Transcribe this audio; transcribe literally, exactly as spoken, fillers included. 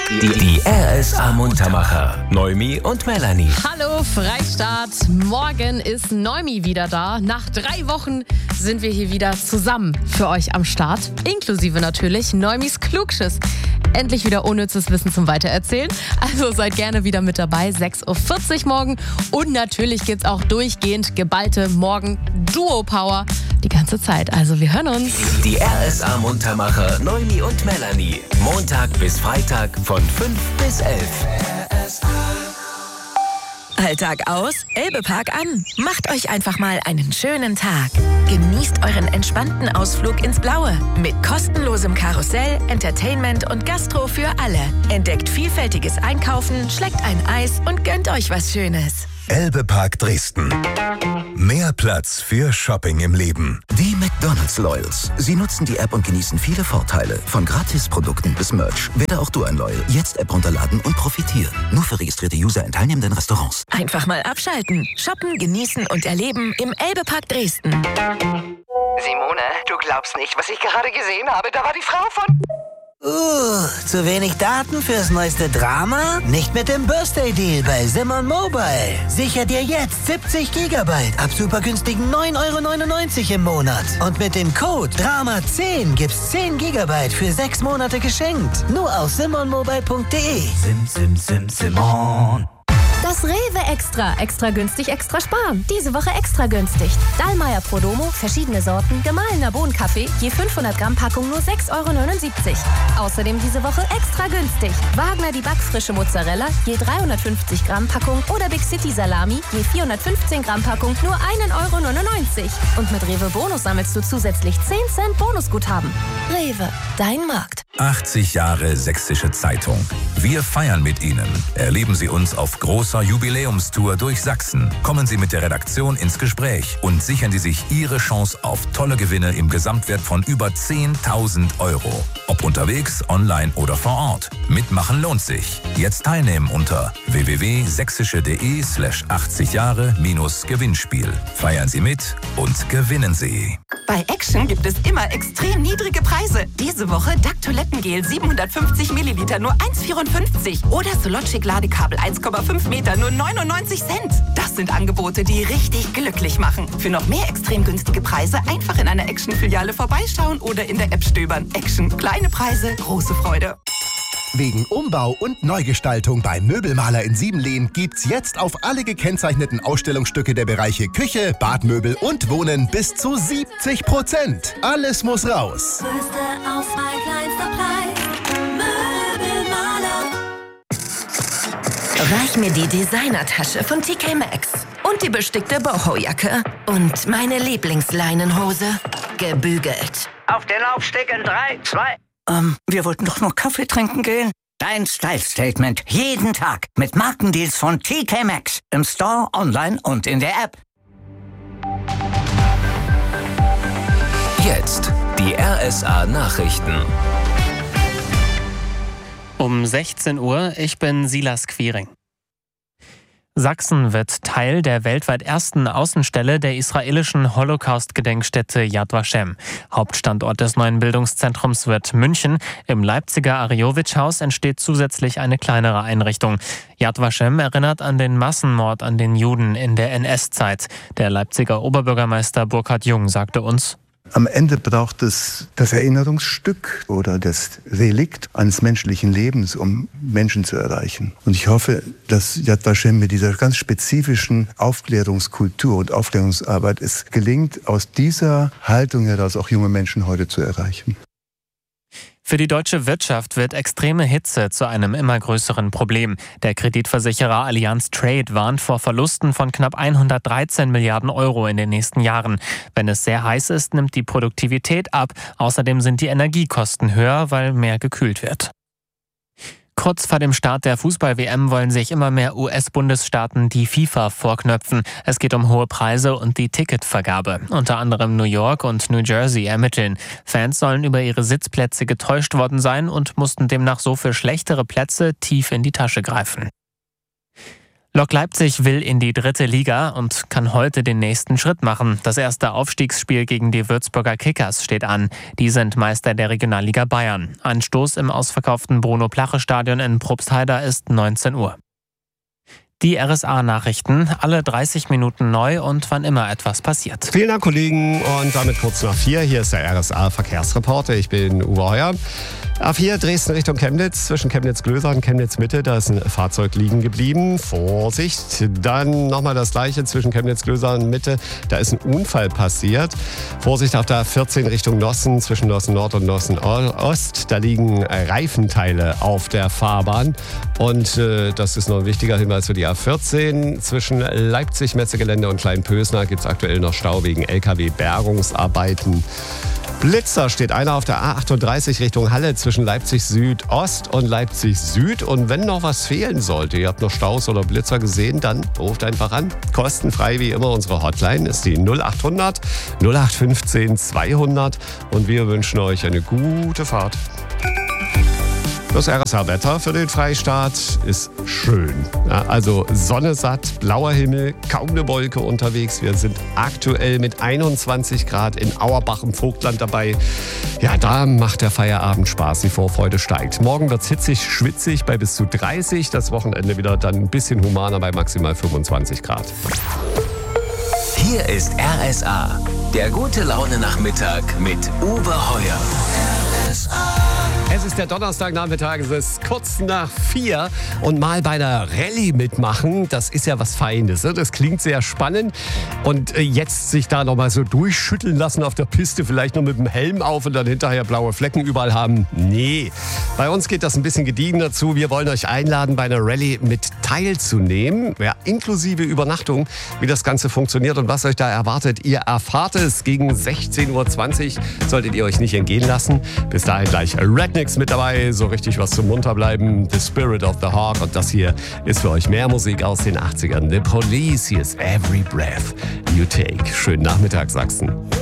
Die, die R S A Muntermacher, Noemi und Melanie. Hallo Freistaat, morgen ist Noemi wieder da. Nach drei Wochen sind wir hier wieder zusammen für euch am Start. Inklusive natürlich Noemis Klugschiss. Endlich wieder unnützes Wissen zum Weitererzählen. Also seid gerne wieder mit dabei, sechs Uhr vierzig morgen. Und natürlich gibt's auch durchgehend geballte Morgen-Duo-Power die ganze Zeit. Also wir hören uns. Die R S A Muntermacher, Noemi und Melanie. Montag bis Freitag von fünf bis elf. Alltag aus, Elbepark an. Macht euch einfach mal einen schönen Tag. Genießt euren entspannten Ausflug ins Blaue. Mit kostenlosem Karussell, Entertainment und Gastro für alle. Entdeckt vielfältiges Einkaufen, schleckt ein Eis und gönnt euch was Schönes. Elbepark Dresden. Mehr Platz für Shopping im Leben. Die McDonald's Loyals. Sie nutzen die App und genießen viele Vorteile. Von Gratisprodukten bis Merch. Werde auch du ein Loyal. Jetzt App runterladen und profitieren. Nur für registrierte User in teilnehmenden Restaurants. Einfach mal abschalten. Shoppen, genießen und erleben im Elbepark Dresden. Simone, du glaubst nicht, was ich gerade gesehen habe. Da war die Frau von... Uh, zu wenig Daten fürs neueste Drama? Nicht mit dem Birthday Deal bei Simon Mobile. Sicher dir jetzt siebzig Gigabyte ab super günstigen neun Euro neunundneunzig im Monat. Und mit dem Code Drama zehn gibt's zehn Gigabyte für sechs Monate geschenkt. Nur auf simonmobile punkt de. Sim, sim, sim, Simon. Das Rewe Extra. Extra günstig, extra sparen. Diese Woche extra günstig. Dallmayr Prodomo, verschiedene Sorten, gemahlener Bohnenkaffee, je fünfhundert Gramm Packung nur sechs Euro neunundsiebzig. Außerdem diese Woche extra günstig. Wagner die backfrische Mozzarella, je dreihundertfünfzig Gramm Packung oder Big City Salami, je vierhundertfünfzehn Gramm Packung nur ein Euro neunundneunzig. Und mit Rewe Bonus sammelst du zusätzlich zehn Cent Bonusguthaben. Rewe, dein Markt. achtzig Jahre Sächsische Zeitung. Wir feiern mit Ihnen. Erleben Sie uns auf großer Jubiläumstour durch Sachsen. Kommen Sie mit der Redaktion ins Gespräch und sichern Sie sich Ihre Chance auf tolle Gewinne im Gesamtwert von über zehntausend Euro. Ob unterwegs, online oder vor Ort. Mitmachen lohnt sich. Jetzt teilnehmen unter w w w punkt sächsische punkt de slash achtzig Jahre minus Gewinnspiel. Feiern Sie mit und gewinnen Sie. Bei Action gibt es immer extrem niedrige Preise. Diese Woche Duck Toilettengel siebenhundertfünfzig Milliliter nur eins Euro vierundfünfzig oder Sologic Ladekabel eins Komma fünf Meter nur neunundneunzig Cent. Das sind Angebote, die richtig glücklich machen. Für noch mehr extrem günstige Preise einfach in einer Action-Filiale vorbeischauen oder in der App stöbern. Action. Kleine Preise, große Freude. Wegen Umbau und Neugestaltung beim Möbelmaler in Siebenlehn gibt's jetzt auf alle gekennzeichneten Ausstellungsstücke der Bereiche Küche, Badmöbel und Wohnen bis zu siebzig Prozent. Alles muss raus. Größte Auswahl, kleinster Preis. Möbelmaler. Reich mir die Designertasche von T K Maxx und die bestickte Boho-Jacke und meine Lieblingsleinenhose gebügelt. Auf den Laufsteg in drei, zwei... Ähm, wir wollten doch nur Kaffee trinken gehen. Dein Style-Statement jeden Tag mit Markendeals von T K Maxx. Im Store, online und in der App. Jetzt die R S A Nachrichten. Um sechzehn Uhr, ich bin Silas Quiring. Sachsen wird Teil der weltweit ersten Außenstelle der israelischen Holocaust-Gedenkstätte Yad Vashem. Hauptstandort des neuen Bildungszentrums wird München. Im Leipziger Arjowitsch-Haus entsteht zusätzlich eine kleinere Einrichtung. Yad Vashem erinnert an den Massenmord an den Juden in der N S-Zeit. Der Leipziger Oberbürgermeister Burkhard Jung sagte uns: Am Ende braucht es das Erinnerungsstück oder das Relikt eines menschlichen Lebens, um Menschen zu erreichen. Und ich hoffe, dass Yad Vashem mit dieser ganz spezifischen Aufklärungskultur und Aufklärungsarbeit es gelingt, aus dieser Haltung heraus auch junge Menschen heute zu erreichen. Für die deutsche Wirtschaft wird extreme Hitze zu einem immer größeren Problem. Der Kreditversicherer Allianz Trade warnt vor Verlusten von knapp hundertdreizehn Milliarden Euro in den nächsten Jahren. Wenn es sehr heiß ist, nimmt die Produktivität ab. Außerdem sind die Energiekosten höher, weil mehr gekühlt wird. Kurz vor dem Start der Fußball-W M wollen sich immer mehr U S-Bundesstaaten die FIFA vorknöpfen. Es geht um hohe Preise und die Ticketvergabe. Unter anderem New York und New Jersey ermitteln. Fans sollen über ihre Sitzplätze getäuscht worden sein und mussten demnach so für schlechtere Plätze tief in die Tasche greifen. Lok Leipzig will in die dritte Liga und kann heute den nächsten Schritt machen. Das erste Aufstiegsspiel gegen die Würzburger Kickers steht an. Die sind Meister der Regionalliga Bayern. Anstoß im ausverkauften Bruno-Plache-Stadion in Probstheida ist neunzehn Uhr. Die R S A-Nachrichten, alle dreißig Minuten neu und wann immer etwas passiert. Vielen Dank, Kollegen. Und damit kurz nach vier. Hier ist der R S A-Verkehrsreporter. Ich bin Uwe Heuer. A vier Dresden Richtung Chemnitz, zwischen Chemnitz-Glöser und Chemnitz-Mitte, da ist ein Fahrzeug liegen geblieben. Vorsicht! Dann nochmal das Gleiche zwischen Chemnitz-Glöser und Mitte, da ist ein Unfall passiert. Vorsicht auf der A vierzehn Richtung Nossen, zwischen Nossen Nord und Nossen Ost, da liegen Reifenteile auf der Fahrbahn. Und äh, das ist noch ein wichtiger Hinweis für die A vierzehn. Zwischen Leipzig-Messegelände und Kleinpösner gibt es aktuell noch Stau wegen L K W-Bergungsarbeiten. Blitzer steht einer auf der A achtunddreißig Richtung Halle zwischen Leipzig Südost und Leipzig Süd. Und wenn noch was fehlen sollte, ihr habt noch Staus oder Blitzer gesehen, dann ruft einfach an. Kostenfrei wie immer. Unsere Hotline ist die null achthundert null acht fünfzehn zweihundert. Und wir wünschen euch eine gute Fahrt. Das R S A-Wetter für den Freistaat ist schön. Ja, also Sonne satt, blauer Himmel, kaum eine Wolke unterwegs. Wir sind aktuell mit einundzwanzig Grad in Auerbach im Vogtland dabei. Ja, da macht der Feierabend Spaß, die Vorfreude steigt. Morgen wird es hitzig, schwitzig bei bis zu dreißig. Das Wochenende wieder dann ein bisschen humaner bei maximal fünfundzwanzig Grad. Hier ist R S A, der gute Laune-Nachmittag mit Uwe Heuer. R S A. Es ist der Donnerstagnachmittag, es ist kurz nach vier und mal bei einer Rallye mitmachen, das ist ja was Feines. Ne? Das klingt sehr spannend und jetzt sich da nochmal so durchschütteln lassen auf der Piste, vielleicht noch mit dem Helm auf und dann hinterher blaue Flecken überall haben. Nee, bei uns geht das ein bisschen gediegener zu. Wir wollen euch einladen, bei einer Rallye mit teilzunehmen, ja, inklusive Übernachtung, wie das Ganze funktioniert und was euch da erwartet. Ihr erfahrt es gegen sechzehn Uhr zwanzig, solltet ihr euch nicht entgehen lassen. Bis dahin gleich Rednecks mit dabei, so richtig was zum Munterbleiben. The Spirit of the Hawk. Und das hier ist für euch mehr Musik aus den achtzigern. The Police, hier ist Every Breath You Take. Schönen Nachmittag, Sachsen.